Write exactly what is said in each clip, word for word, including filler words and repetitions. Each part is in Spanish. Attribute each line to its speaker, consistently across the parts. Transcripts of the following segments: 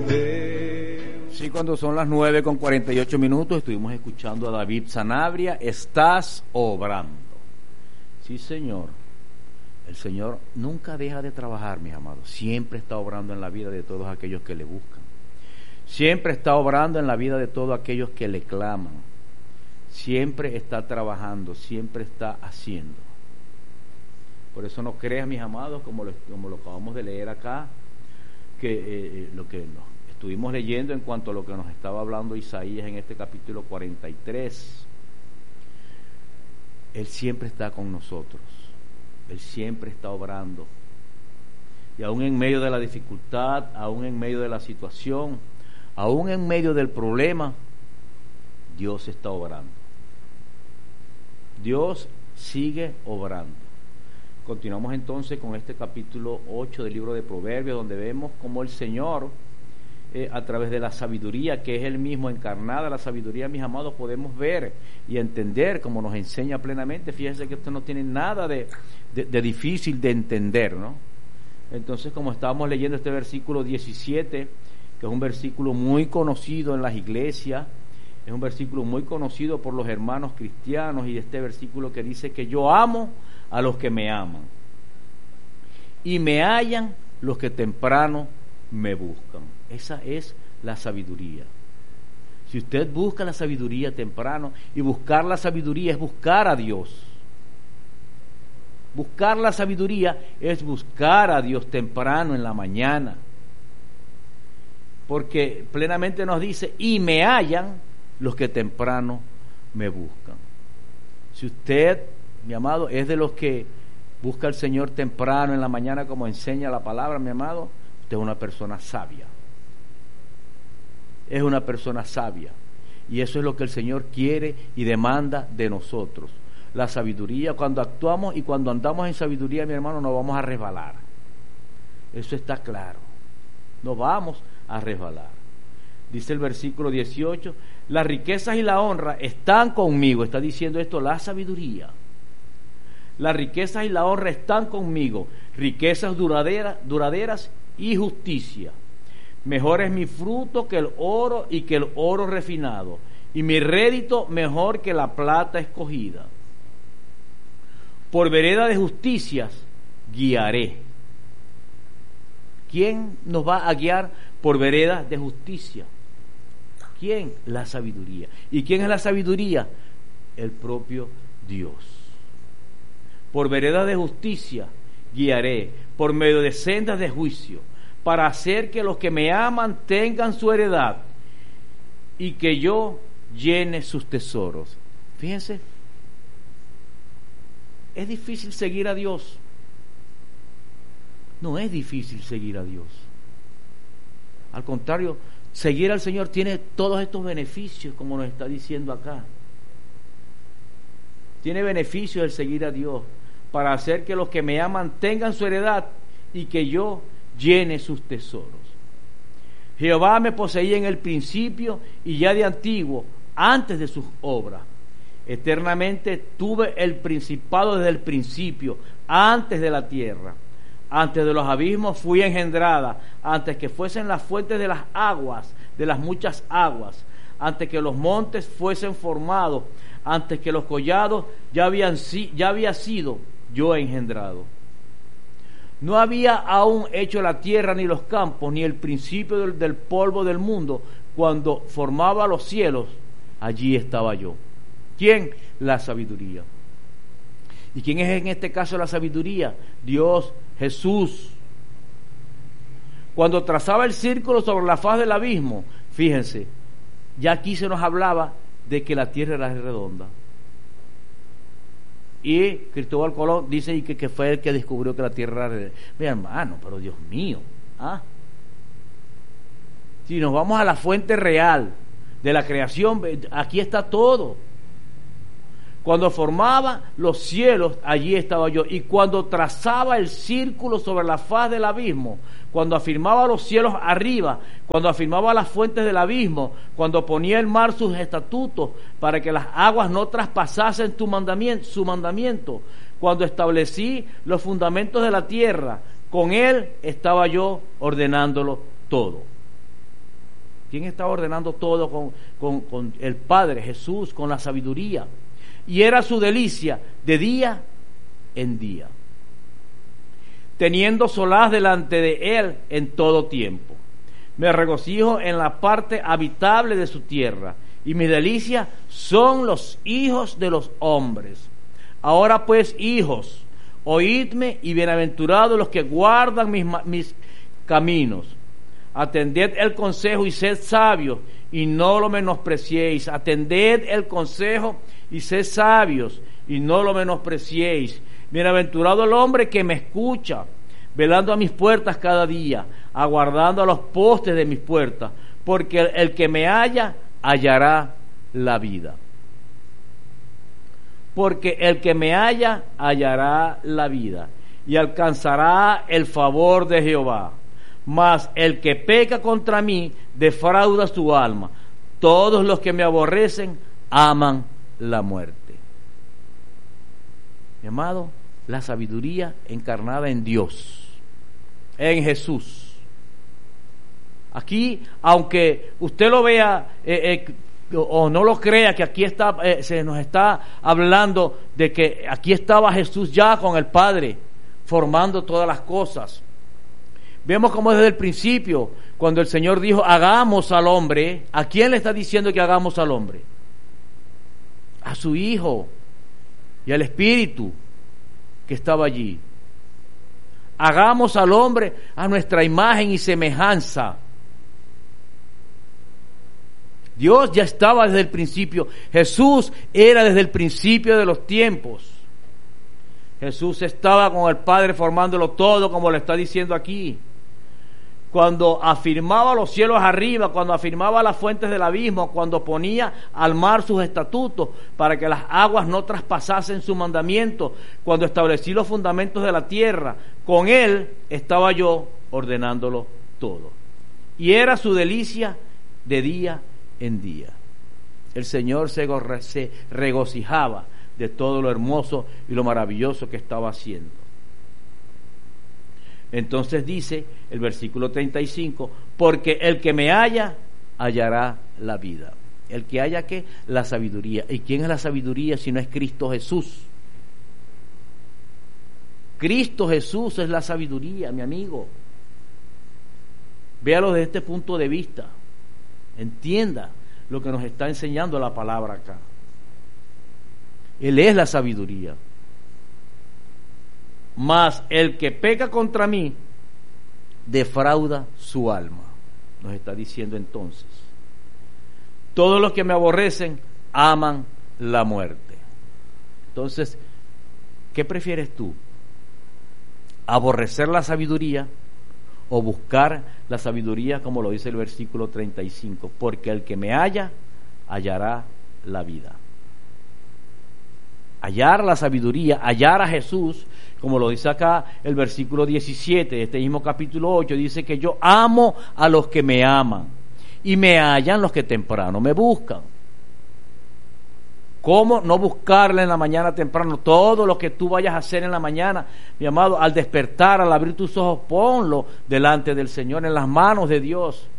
Speaker 1: Sí, cuando son las nueve con cuarenta y ocho minutos, estuvimos escuchando a David Sanabria, estás obrando. Sí, Señor. El Señor nunca deja de trabajar, mis amados. Siempre está obrando en la vida de todos aquellos que le buscan. Siempre está obrando en la vida de todos aquellos que le claman. Siempre está trabajando, siempre está haciendo. Por eso no creas, mis amados, como lo, como lo acabamos de leer acá, que eh, lo que nos estuvimos leyendo en cuanto a lo que nos estaba hablando Isaías en este capítulo cuarenta y tres. Él siempre está con nosotros. Él siempre está obrando. Y aún en medio de la dificultad, aún en medio de la situación, aún en medio del problema, Dios está obrando. Dios sigue obrando. Continuamos entonces con este capítulo ocho del libro de Proverbios, donde vemos cómo el Señor, eh, a través de la sabiduría, que es Él mismo encarnada, la sabiduría, mis amados, podemos ver y entender como nos enseña plenamente. Fíjense que esto no tiene nada de, de, de difícil de entender, ¿no? Entonces, como estábamos leyendo este versículo diecisiete, que es un versículo muy conocido en las iglesias, es un versículo muy conocido por los hermanos cristianos, y este versículo que dice que yo amo a los que me aman, y me hallan los que temprano me buscan. Esa es la sabiduría. Si usted busca la sabiduría temprano, y buscar la sabiduría es buscar a Dios. Buscar la sabiduría es buscar a Dios temprano en la mañana. Porque plenamente nos dice, y me hallan los que temprano me buscan. Si usted, mi amado, es de los que busca al Señor temprano en la mañana, como enseña la palabra, mi amado, usted es una persona sabia. Es una persona sabia. Y eso es lo que el Señor quiere y demanda de nosotros. La sabiduría. Cuando actuamos y cuando andamos en sabiduría, mi hermano, no vamos a resbalar. Eso está claro. No vamos a resbalar. Dice el versículo dieciocho, las riquezas y la honra están conmigo. Está diciendo esto la sabiduría. Las riquezas y la honra están conmigo, riquezas duraderas, duraderas y justicia. Mejor es mi fruto que el oro y que el oro refinado, y mi rédito mejor que la plata escogida. Por vereda de justicias guiaré. ¿Quién nos va a guiar por vereda de justicia? ¿Quién? La sabiduría. ¿Y quién es la sabiduría? El propio Dios. Por vereda de justicia guiaré, por medio de sendas de juicio, para hacer que los que me aman tengan su heredad y que yo llene sus tesoros. Fíjense, es difícil seguir a Dios. No es difícil seguir a Dios. Al contrario, seguir al Señor tiene todos estos beneficios, como nos está diciendo acá. Tiene beneficios el seguir a Dios, para hacer que los que me aman tengan su heredad y que yo llene sus tesoros. Jehová me poseía en el principio y ya de antiguo, antes de sus obras. Eternamente tuve el principado desde el principio, antes de la tierra. Antes de los abismos fui engendrada, antes que fuesen las fuentes de las aguas, de las muchas aguas, antes que los montes fuesen formados, antes que los collados ya habían ya había sido yo engendrado. No había aún hecho la tierra ni los campos, ni el principio del, del polvo del mundo. Cuando formaba los cielos, allí estaba yo. ¿Quién? La sabiduría. ¿Y quién es en este caso la sabiduría? Dios, Jesús. Cuando trazaba el círculo sobre la faz del abismo, fíjense, ya aquí se nos hablaba de que la tierra era redonda. Y Cristóbal Colón dice que, que fue el que descubrió que la tierra era redonda. Mi hermano, pero Dios mío, ¿ah? Si nos vamos a la fuente real de la creación, aquí está todo. Cuando formaba los cielos, allí estaba yo. Y cuando trazaba el círculo sobre la faz del abismo, cuando afirmaba los cielos arriba, cuando afirmaba las fuentes del abismo, cuando ponía el mar sus estatutos para que las aguas no traspasasen tu mandamiento, su mandamiento, cuando establecí los fundamentos de la tierra, con él estaba yo ordenándolo todo. ¿Quién estaba ordenando todo con, con, con el Padre, Jesús, con la sabiduría? Y era su delicia de día en día, teniendo solaz delante de él en todo tiempo. Me regocijo en la parte habitable de su tierra, y mis delicias son los hijos de los hombres. Ahora pues, hijos, oídme, y bienaventurados los que guardan mis, mis caminos. Atended el consejo y sed sabios, y no lo menospreciéis. Atended el consejo y sed sabios, y no lo menospreciéis. Bienaventurado el hombre que me escucha, velando a mis puertas cada día, aguardando a los postes de mis puertas, porque el, el que me halla, hallará la vida. Porque el que me halla, hallará la vida, y alcanzará el favor de Jehová. Mas el que peca contra mí, defrauda su alma. Todos los que me aborrecen, aman la muerte. Mi amado, la sabiduría encarnada en Dios, en Jesús. Aquí, aunque usted lo vea eh, eh, o no lo crea, que aquí está, eh, se nos está hablando de que aquí estaba Jesús ya con el Padre, formando todas las cosas. Vemos como desde el principio, cuando el Señor dijo, hagamos al hombre, ¿a quién le está diciendo que hagamos al hombre? A su Hijo y al Espíritu que estaba allí. Hagamos al hombre a nuestra imagen y semejanza. Dios ya estaba desde el principio. Jesús era desde el principio de los tiempos. Jesús estaba con el Padre formándolo todo, como le está diciendo aquí. Cuando afirmaba los cielos arriba, cuando afirmaba las fuentes del abismo, cuando ponía al mar sus estatutos para que las aguas no traspasasen su mandamiento, cuando establecí los fundamentos de la tierra, con Él estaba yo ordenándolo todo. Y era su delicia de día en día. El Señor se, gorre, se regocijaba de todo lo hermoso y lo maravilloso que estaba haciendo. Entonces dice el versículo treinta y cinco, porque el que me halla, hallará la vida. El que haya, ¿qué? La sabiduría. ¿Y quién es la sabiduría si no es Cristo Jesús? Cristo Jesús es la sabiduría, mi amigo. Véalo desde este punto de vista. Entienda lo que nos está enseñando la palabra acá. Él es la sabiduría. Mas el que peca contra mí, defrauda su alma. Nos está diciendo entonces. Todos los que me aborrecen, aman la muerte. Entonces, ¿qué prefieres tú? ¿Aborrecer la sabiduría o buscar la sabiduría, como lo dice el versículo treinta y cinco? Porque el que me halla, hallará la vida. Hallar la sabiduría, hallar a Jesús, como lo dice acá el versículo diecisiete de este mismo capítulo ocho, dice que yo amo a los que me aman y me hallan los que temprano me buscan. ¿Cómo no buscarle en la mañana temprano? Todo lo que tú vayas a hacer en la mañana, mi amado, al despertar, al abrir tus ojos, ponlo delante del Señor, en las manos de Dios.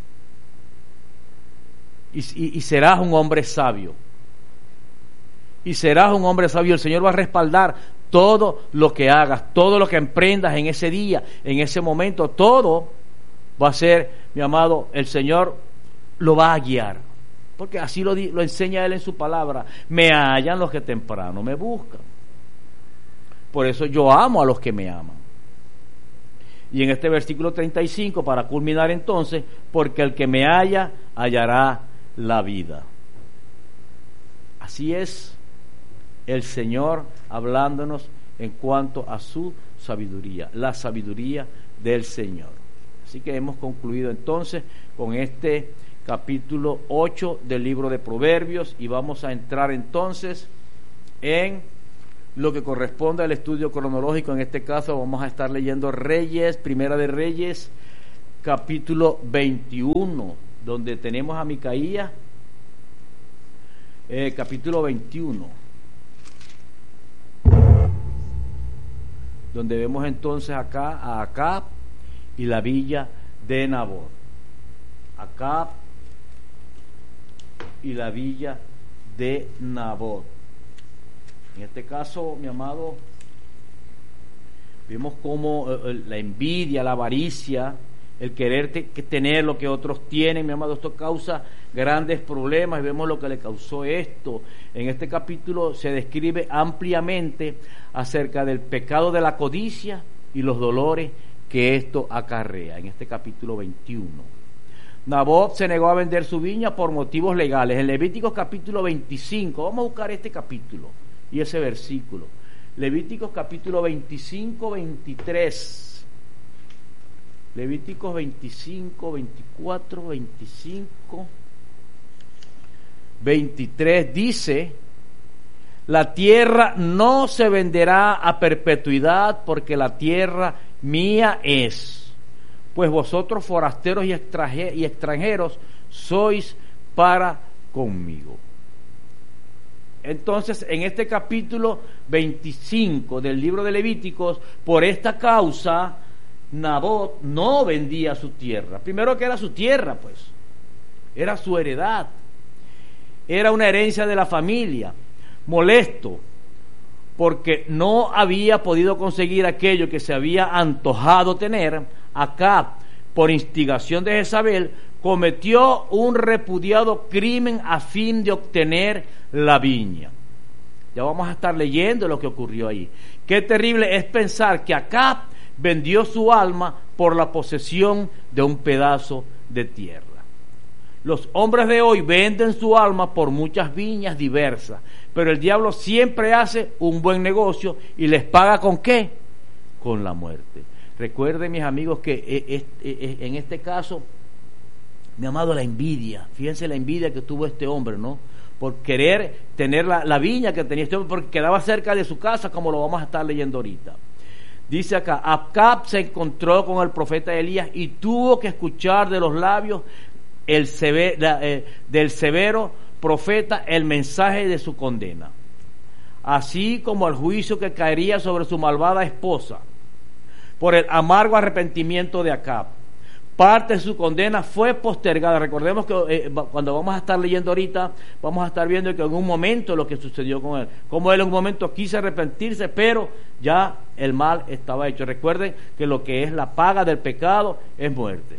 Speaker 1: Y, y, y serás un hombre sabio. Y serás un hombre sabio. El Señor va a respaldar todo lo que hagas, todo lo que emprendas en ese día, en ese momento, todo va a ser, mi amado, el Señor lo va a guiar, porque así lo, lo enseña Él en su palabra. Me hallan los que temprano me buscan. Por eso yo amo a los que me aman. Y en este versículo treinta y cinco, para culminar entonces, porque el que me halla, hallará la vida. Así es el Señor hablándonos en cuanto a su sabiduría, la sabiduría del Señor. Así que hemos concluido entonces con este capítulo ocho del libro de Proverbios, y vamos a entrar entonces en lo que corresponde al estudio cronológico. En este caso vamos a estar leyendo Reyes, Primera de Reyes, capítulo veintiuno, donde tenemos a Micaías, eh, capítulo veintiuno, donde vemos entonces acá a Acab y la villa de Nabot. Acab Acab y la villa de Nabot. En este caso, mi amado, vemos cómo eh, la envidia, la avaricia, el querer te, que tener lo que otros tienen, mi amado, esto causa grandes problemas, y vemos lo que le causó esto. En este capítulo se describe ampliamente acerca del pecado de la codicia y los dolores que esto acarrea, en este capítulo veintiuno. Nabot se negó a vender su viña por motivos legales. En Levíticos capítulo veinticinco, vamos a buscar este capítulo y ese versículo. Levíticos capítulo veinticinco, veintitrés. Levíticos veinticinco, veinticuatro, veinticinco, veintitrés dice: la tierra no se venderá a perpetuidad, porque la tierra mía es, pues vosotros forasteros y extranjeros sois para conmigo. Entonces, en este capítulo veinticinco del libro de Levíticos, por esta causa, Nabot no vendía su tierra. Primero, que era su tierra, pues, era su heredad, era una herencia de la familia. Molesto porque no había podido conseguir aquello que se había antojado tener, Acab, por instigación de Jezabel, cometió un repudiado crimen a fin de obtener la viña. Ya vamos a estar leyendo lo que ocurrió ahí. Qué terrible es pensar que Acab vendió su alma por la posesión de un pedazo de tierra. Los hombres de hoy venden su alma por muchas viñas diversas, pero el diablo siempre hace un buen negocio y les paga ¿con qué? Con la muerte. Recuerden, mis amigos, que en este caso, mi amado, la envidia, fíjense la envidia que tuvo este hombre, ¿no? Por querer tener la, la viña que tenía este hombre, porque quedaba cerca de su casa, como lo vamos a estar leyendo ahorita. Dice acá: Acab se encontró con el profeta Elías y tuvo que escuchar de los labios el sever, la, eh, del severo profeta el mensaje de su condena, así como el juicio que caería sobre su malvada esposa por el amargo arrepentimiento de Acab. Parte de su condena fue postergada. Recordemos que eh, cuando vamos a estar leyendo ahorita, vamos a estar viendo que en un momento lo que sucedió con él, como él en un momento quiso arrepentirse, pero ya el mal estaba hecho. Recuerden que lo que es la paga del pecado es muerte.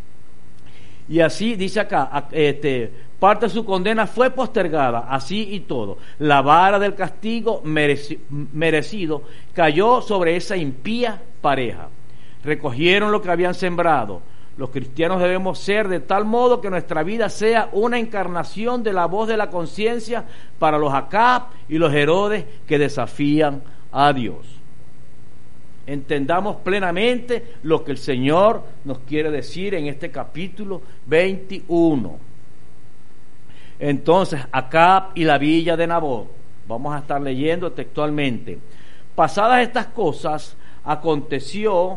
Speaker 1: Y así dice acá, este, parte de su condena fue postergada, así y todo. La vara del castigo mereci, merecido cayó sobre esa impía pareja. Recogieron lo que habían sembrado. Los cristianos debemos ser de tal modo que nuestra vida sea una encarnación de la voz de la conciencia para los Acab y los Herodes que desafían a Dios. Entendamos plenamente lo que el Señor nos quiere decir en este capítulo veintiuno. Entonces, Acab y la villa de Nabot. Vamos a estar leyendo textualmente. Pasadas estas cosas, aconteció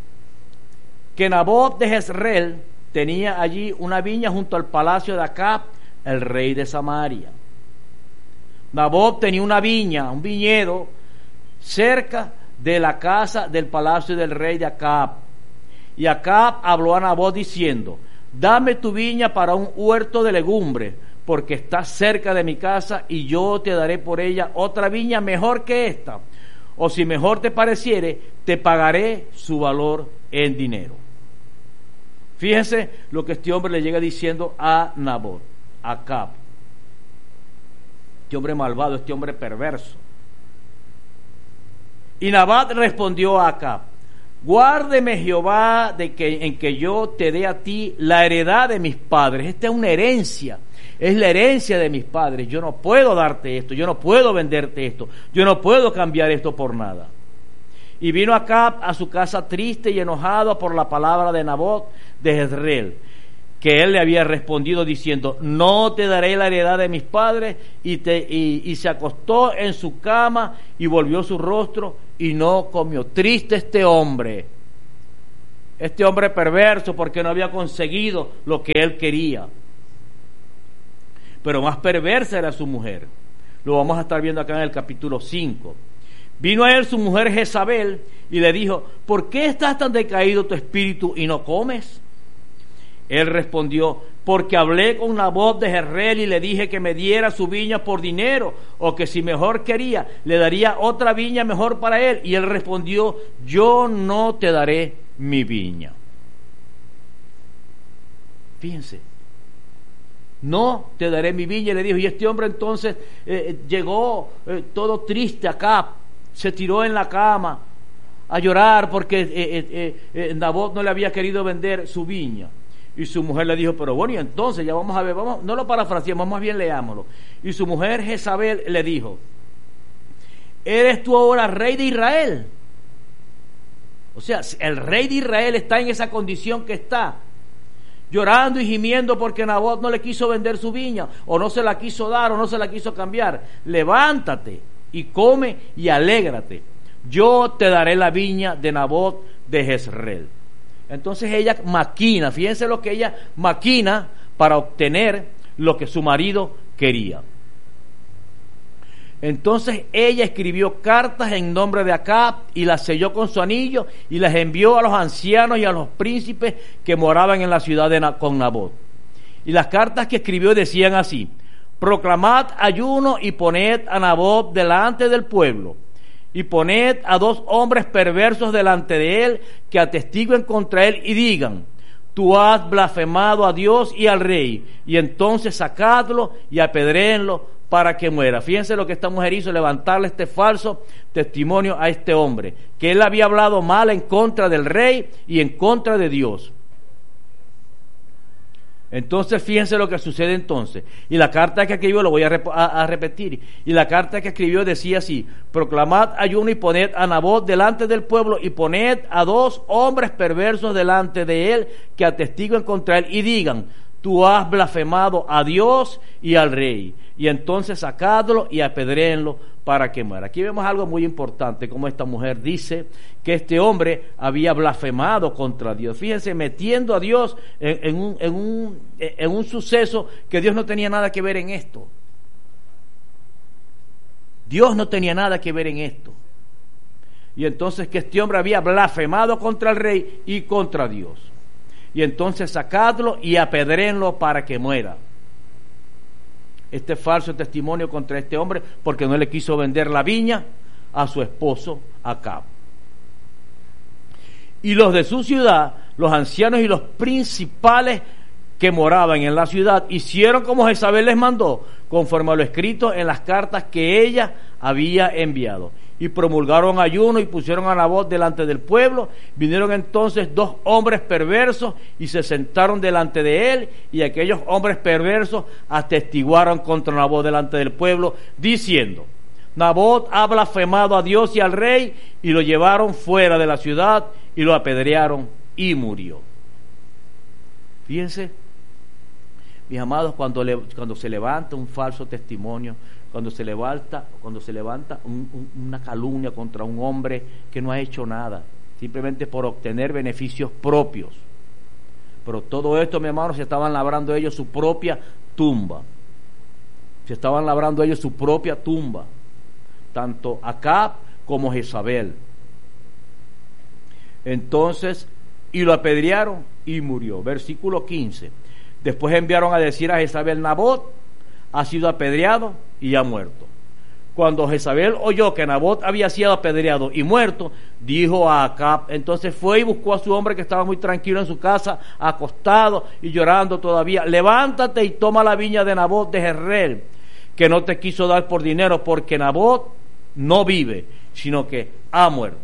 Speaker 1: que Nabot de Jezreel tenía allí una viña junto al palacio de Acab, el rey de Samaria. Nabot tenía una viña, un viñedo, cerca de la casa del palacio del rey de Acab. Y Acab habló a Nabot diciendo: dame tu viña para un huerto de legumbres, porque está cerca de mi casa, y yo te daré por ella otra viña mejor que esta. O si mejor te pareciere, te pagaré su valor en dinero. Fíjense lo que este hombre le llega diciendo a Nabot, a Acab. Este hombre malvado, este hombre perverso. Y Nabot respondió a Acab: guárdeme Jehová de que en que yo te dé a ti la heredad de mis padres. Esta es una herencia, es la herencia de mis padres. Yo no puedo darte esto, yo no puedo venderte esto, yo no puedo cambiar esto por nada. Y vino Acab a su casa triste y enojado por la palabra de Nabot de Jezreel, que él le había respondido diciendo: no te daré la heredad de mis padres. Y, te, y, y se acostó en su cama y volvió su rostro y no comió. Triste este hombre, este hombre perverso, porque no había conseguido lo que él quería. Pero más perversa era su mujer. Lo vamos a estar viendo acá en el capítulo cinco. Vino a él su mujer Jezabel y le dijo: ¿por qué estás tan decaído tu espíritu y no comes? Él respondió: porque hablé con Nabot de Jezreel y le dije que me diera su viña por dinero, o que si mejor quería, le daría otra viña mejor para él. Y él respondió: yo no te daré mi viña. Fíjense, no te daré mi viña, le dijo. Y este hombre entonces eh, llegó eh, todo triste acá, se tiró en la cama a llorar porque eh, eh, eh, Nabot no le había querido vender su viña. Y su mujer le dijo: pero bueno, y entonces ya vamos a ver, vamos, no lo parafraseemos, más bien leámoslo. Y su mujer Jezabel le dijo: ¿eres tú ahora rey de Israel? O sea, el rey de Israel está en esa condición que está, llorando y gimiendo porque Nabot no le quiso vender su viña, o no se la quiso dar, o no se la quiso cambiar. Levántate y come y alégrate, yo te daré la viña de Nabot de Jezreel. Entonces ella maquina, fíjense lo que ella maquina para obtener lo que su marido quería. Entonces ella escribió cartas en nombre de Acab y las selló con su anillo y las envió a los ancianos y a los príncipes que moraban en la ciudad de Na- con Nabot. Y las cartas que escribió decían así: proclamad ayuno y poned a Nabot delante del pueblo, y poned a dos hombres perversos delante de él, que atestiguen contra él y digan: tú has blasfemado a Dios y al rey, y entonces sacadlo y apedréenlo para que muera. Fíjense lo que esta mujer hizo: levantarle este falso testimonio a este hombre, que él había hablado mal en contra del rey y en contra de Dios. Entonces fíjense lo que sucede entonces. Y la carta que escribió, lo voy a, rep- a, a repetir, y la carta que escribió decía así: proclamad ayuno y poned a Nabot delante del pueblo, y poned a dos hombres perversos delante de él, que atestiguen contra él y digan: tú has blasfemado a Dios y al rey, y entonces sacadlo y apedréenlo para que muera. Aquí vemos algo muy importante, como esta mujer dice que este hombre había blasfemado contra Dios. Fíjense, metiendo a Dios en, en, un, en, un, en un suceso que Dios no tenía nada que ver en esto. Dios no tenía nada que ver en esto. Y entonces que este hombre había blasfemado contra el rey y contra Dios. Y entonces sacadlo y apedréenlo para que muera. Este falso testimonio contra este hombre porque no le quiso vender la viña a su esposo Acab. Y los de su ciudad, los ancianos y los principales que moraban en la ciudad, hicieron como Jezabel les mandó, conforme a lo escrito en las cartas que ella había enviado. Y promulgaron ayuno y pusieron a Nabot delante del pueblo. Vinieron entonces dos hombres perversos y se sentaron delante de él, y aquellos hombres perversos atestiguaron contra Nabot delante del pueblo, diciendo: Nabot ha blasfemado a Dios y al rey. Y lo llevaron fuera de la ciudad y lo apedrearon y murió. Fíjense, mis amados, cuando, le, cuando se levanta un falso testimonio, cuando se levanta, cuando se levanta un, un, una calumnia contra un hombre que no ha hecho nada, simplemente por obtener beneficios propios. Pero todo esto, mi hermano, se estaban labrando ellos su propia tumba. Se estaban labrando ellos su propia tumba, tanto Acab como Jezabel. Entonces, y lo apedrearon y murió. Versículo quince. Después enviaron a decir a Jezabel: Nabot ha sido apedreado y ha muerto. Cuando Jezabel oyó que Nabot había sido apedreado y muerto, dijo a Acab, entonces fue y buscó a su hombre que estaba muy tranquilo en su casa, acostado y llorando todavía: levántate y toma la viña de Nabot de Jezreel, que no te quiso dar por dinero, porque Nabot no vive, sino que ha muerto.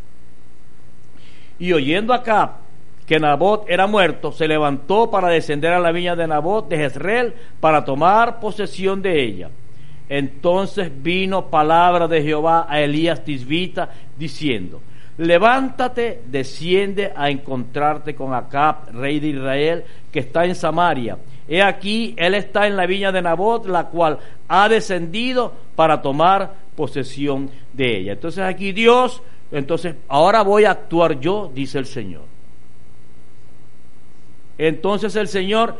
Speaker 1: Y oyendo Acab que Nabot era muerto, se levantó para descender a la viña de Nabot de Jezreel para tomar posesión de ella. Entonces vino palabra de Jehová a Elías Tisbita, diciendo: levántate, desciende a encontrarte con Acab, rey de Israel, que está en Samaria. He aquí, él está en la viña de Nabot, la cual ha descendido para tomar posesión de ella. Entonces aquí Dios, entonces ahora voy a actuar yo, dice el Señor. Entonces el Señor